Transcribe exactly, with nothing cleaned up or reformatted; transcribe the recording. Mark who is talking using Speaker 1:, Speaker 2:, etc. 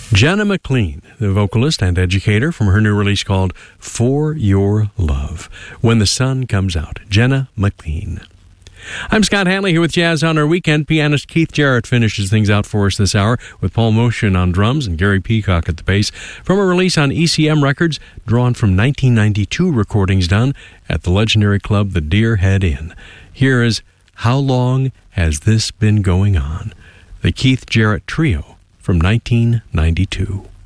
Speaker 1: Jenna McLean, the vocalist and educator, from her new release called For Your Love, When the Sun Comes Out. Jenna McLean. I'm Scott Hanley here with Jazz on Our Weekend. Pianist Keith Jarrett finishes things out for us this hour with Paul Motion on drums and Gary Peacock at the bass from a release on E C M Records drawn from nineteen ninety-two recordings done at the legendary club The Deer Head Inn. Here is How Long Has This Been Going On? The Keith Jarrett Trio from nineteen ninety-two.